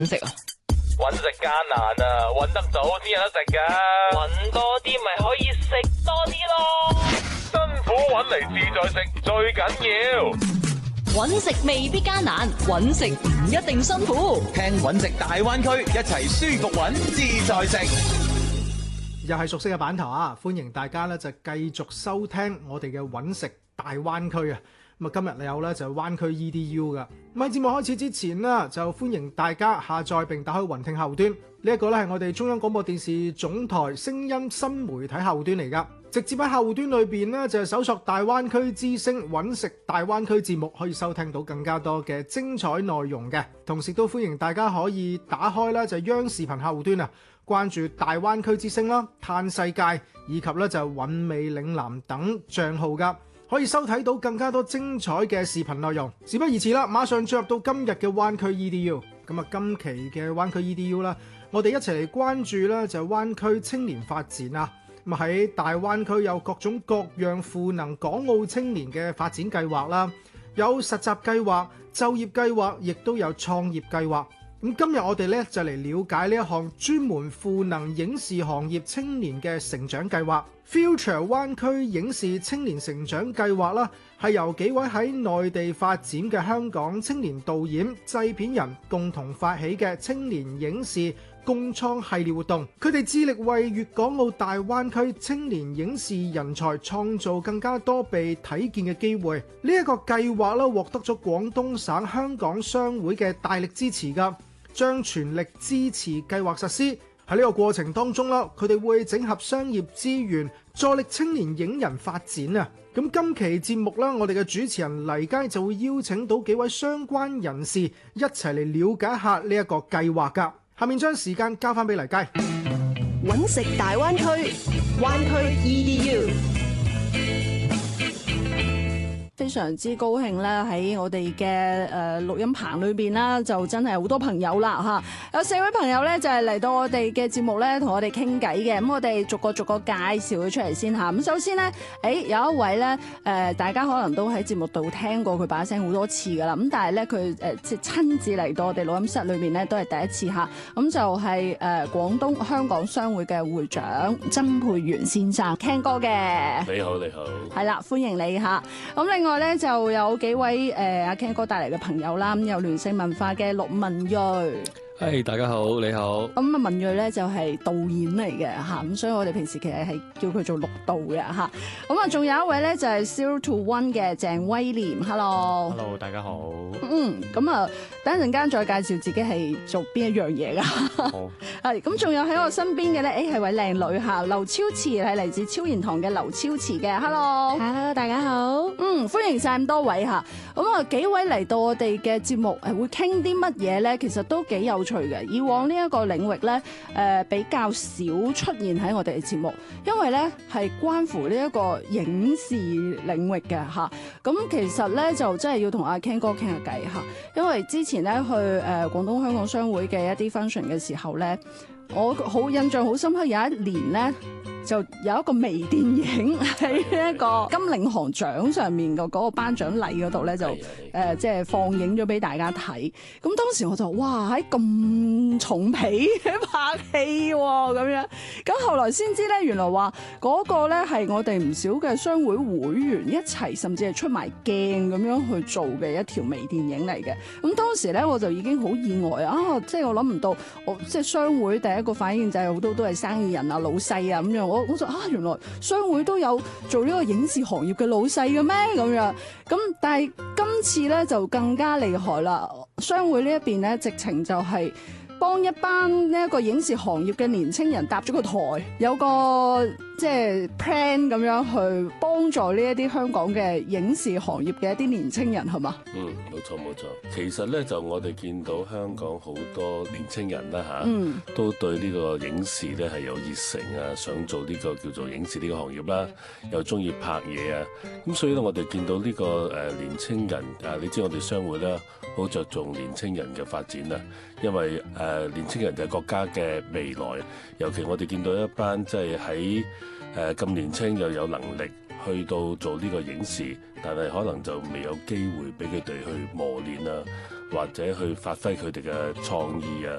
食啊？ 搵食艱難啊，搵得早先有得食噶。 搵多啲咪可以食多啲咯。 辛苦搵嚟自在食最緊要。 搵食未必艱難，搵食唔一定辛苦。 聽搵食大灣區，一齊舒服搵自在食。 又係熟悉嘅版頭啊！歡迎大家咧就繼續收聽我哋嘅搵食大灣區啊！咁啊，今日有咧就係灣區 EDU 噶。咁喺節目開始之前啦，就歡迎大家下載並打開雲聽後端。呢一個咧係我哋中央廣播電視總台聲音新媒體後端嚟噶。直接喺後端裏邊呢，就係搜索大灣區之聲搵食大灣區節目，可以收聽到更加多嘅精彩內容嘅。同時都歡迎大家可以打開咧就係央視頻後端啊，關注大灣區之聲啦、嘆世界以及咧就係韻味嶺南等賬號噶，可以收睇到更加多精彩嘅視頻內容。事不宜遲啦，馬上進入到今日嘅灣區 EDU。咁啊，今期嘅灣區 EDU 啦，我哋一齊嚟關注咧就係灣區青年發展啊。咁喺大灣區有各種各樣賦能港澳青年嘅發展計劃啦，有實習計劃、就業計劃，亦都有創業計劃。咁今日我哋咧就嚟了解呢一項專門賦能影視行業青年嘅成長計劃 Future 灣區影視青年成長計劃啦，係由幾位喺內地發展嘅香港青年導演、製片人共同發起嘅青年影視共創系列活動。佢哋致力為粵港澳大灣區青年影視人才創造更加多被睇見嘅機會。呢一個計劃啦，獲得咗廣東省香港商會嘅大力支持㗎，將全力支持計劃實施。喺呢個過程當中啦，佢哋會整合商業資源，助力青年影人發展啊！咁今期節目啦，我哋嘅主持人黎佳就會邀請到幾位相關人士一齊嚟了解一下呢一個計劃㗎。下面將時間交翻俾黎佳。 搵食大灣區，灣區 EDU。非常之高興咧，喺我哋嘅錄音棚裏邊啦，就真係好多朋友啦嚇，有4位朋友咧就係嚟到我哋嘅節目咧，同我哋傾偈嘅。咁我哋逐個介紹佢出嚟先嚇。咁首先咧，有一位咧大家可能都喺節目度聽過佢把聲好多次噶啦。咁但係咧佢即係親自嚟到我哋錄音室裏邊咧，都係第一次嚇。咁就係廣東香港商會嘅會長曾沛元先生，Ken哥嘅。 你好，你好。 係啦，歡迎你嚇。咁另外咧就有幾位阿 Ken 哥帶嚟嘅朋友啦，咁有聯盛文化嘅陸文睿。 係大家好，你好。 咁啊，文睿咧就係導演嚟嘅嚇，咁所以我哋平時其實係叫佢做陸導嘅嚇。咁啊，仲有一位咧就係 Zero to One 嘅鄭威廉 ，Hello。 Hello，大家好。 咁啊，等一陣間再介紹自己係做邊一樣嘢噶。 好。 係咁，仲有喺我身邊嘅咧，係位靚女嚇，劉超慈係嚟自超然堂嘅劉超慈嘅 ，Hello。 Hello，大家好。 歡迎晒咁多位嚇。咁啊，幾位嚟到我哋嘅節目係會傾啲乜嘢咧？其實都幾有趣嘅。以往呢一個領域咧，比較少出現喺我哋嘅節目，因為咧係關乎呢一個影視領域嘅嚇。咁其實咧就真係要同阿 Ken 哥傾下偈嚇，因為之前咧去廣東香港商會嘅一啲 function 嘅時候咧，我好印象好深刻，有一年咧就有一個微電影喺一個金領航獎上面嘅嗰個頒獎禮嗰度咧，就即係放映咗俾大家睇。咁當時我就哇喺咁重皮拍戲喎咁樣。咁後來先知咧，原來話嗰個咧係我哋唔少嘅商會會員一齊，甚至係出埋鏡咁樣去做嘅一條微電影嚟嘅。咁當時咧我就已經好意外啊！即係我諗唔到，即係商會第一個反應就係好多都係生意人啊、老細啊咁樣。我就原來商會都有做呢個影視行業嘅老細嘅咩咁樣？咁但係今次咧就更加厲害啦！商會呢一邊咧，直情就係幫一班呢一個影視行業嘅年青人搭咗個台，有個即係 plan 咁樣去幫助呢一啲香港嘅影視行業嘅一啲年青人係嘛？ 冇錯冇錯。其實咧就我哋見到香港好多年青人啦嚇，都對呢個影視咧係有熱誠啊，想做呢個叫做影視呢個行業啦，又中意拍嘢啊。咁所以咧我哋見到呢個年青人你知我哋商會咧好着重年青人嘅發展啦，因為年青人就係國家嘅未來，尤其我哋見到一班即係喺咁年青又有能力去到做呢個影視，但係可能就未有機會俾佢哋去磨練啦， 或者去發揮佢哋嘅創意啊，